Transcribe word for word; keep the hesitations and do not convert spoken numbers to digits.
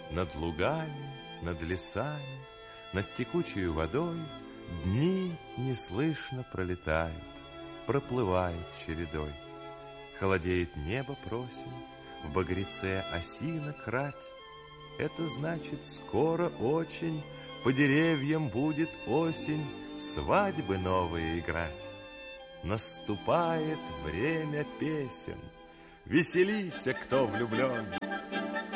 Над лугами, над лесами, над текучей водой дни неслышно пролетают, проплывают чередой. Холодеет небо просим, в багреце осинок рать. Это значит, скоро очень по деревьям будет осень свадьбы новые играть. Наступает время песен. Веселися, кто влюблен.